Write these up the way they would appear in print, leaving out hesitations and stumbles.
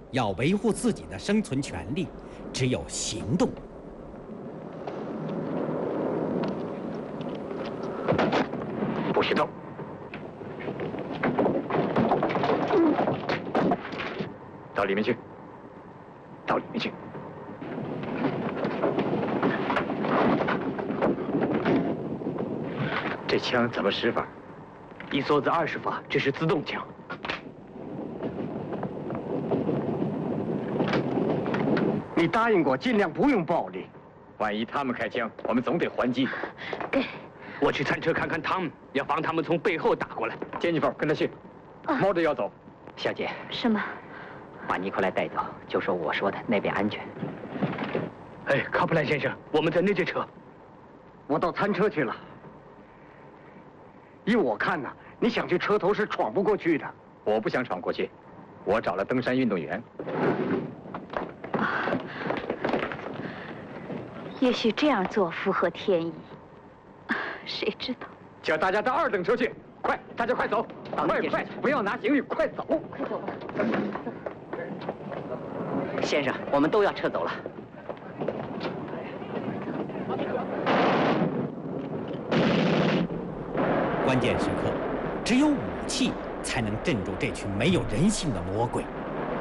要维护自己的生存权利，只有行动。 不许动！到里面去，到里面去。这枪怎么使法？ 一梭子20发，这是自动枪。 你答应过尽量不用暴力， 万一他们开枪，我们总得还击。 给， 我去餐车看看他们，要防他们从背后打过来。 杰尼弗，跟他去。猫着要走。 小姐， 什么？ 把尼克莱带走，就说我说的那边安全。 哎，卡普兰先生，我们在那节车。 我到餐车去了。依我看呢，你想去车头是闯不过去的。 我不想闯过去，我找了登山运动员。 也许这样做符合天意，谁知道？ 叫大家到2等车去，快，大家快走，快，不要拿行李，快走， 快走吧。 先生，我们都要撤走了。 关键时刻，只有武器才能镇住这群没有人性的魔鬼。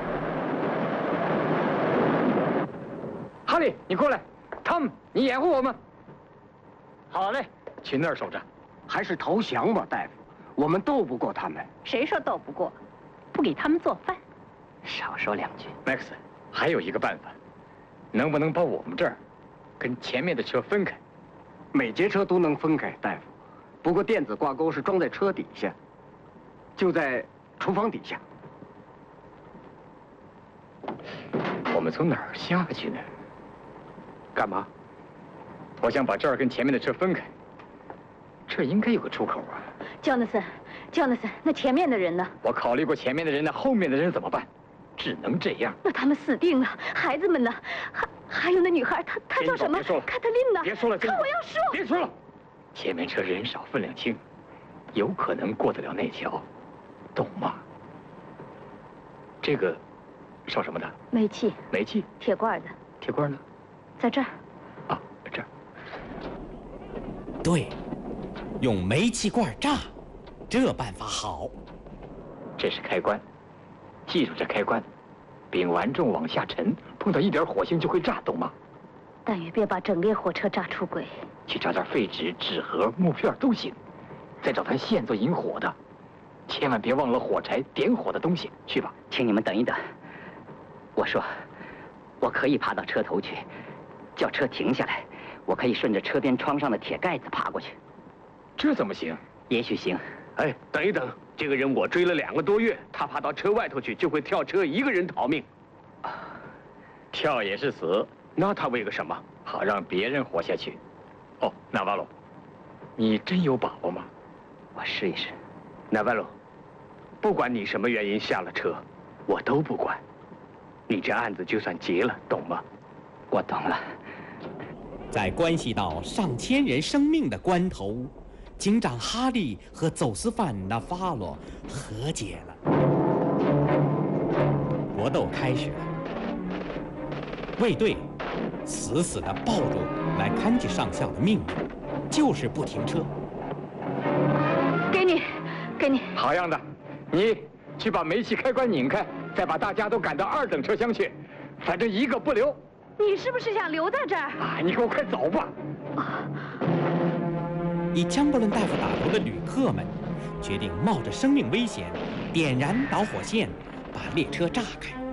哈利，你过来。Tom， 你掩护我们。好嘞，去那儿守着。 还是投降吧，大夫。我们斗不过他们。 谁说斗不过？不给他们做饭。 少说2句。 Max， 还有一个办法，能不能把我们这儿跟前面的车分开？ 每节车都能分开，大夫。不过电子挂钩是装在车底下，就在厨房底下。 我们从哪儿下去呢？ 干嘛？ 我想把这儿跟前面的车分开，这应该有个出口啊。 Jonathan，那前面的人呢？ 我考虑过前面的人呢，后面的人怎么办？只能这样。 那他们死定了，孩子们呢？还有那女孩，她叫什么？凯特琳呢？ 别说了， 可我要说。 别说了，前面车人少分量轻，有可能过得了那条，懂吗？这个烧什么的？ 煤气。 煤气。 铁罐的。 铁罐呢？ 在这儿。 啊，这儿。 对，用煤气罐炸，这办法好。 这是开关，记住这开关，丙烷重往下沉，碰到一点火星就会炸，懂吗？ 但也别把整列火车炸出轨。 去找点废纸、纸盒、木片都行，再找条线做引火的，千万别忘了火柴、点火的东西。去吧， 请你们等一等。我说，我可以爬到车头去，叫车停下来，我可以顺着车边窗上的铁盖子爬过去。 这怎么行？ 也许行。 哎，等一等，这个人我追了2个多月，他爬到车外头去就会跳车，一个人逃命。 跳也是死， 那他为个什么？ 好让别人活下去。哦，纳瓦罗，你真有把握吗？ 我试一试。 纳瓦罗，不管你什么原因下了车，我都不管。你这案子就算结了，懂吗？ 我懂了。 在关系到上千人生命的关头，警长哈利和走私犯纳法罗和解了。搏斗开始了，卫队死死地抱住来看吉上校的命令，就是不停车。 给你。 好样的，你去把煤气开关拧开，再把大家都赶到2等车厢去，反正一个不留。 你是不是想留在这儿？ 啊，你给我快走吧！ 以江伯伦大夫打头的旅客们决定冒着生命危险，点燃导火线，把列车炸开。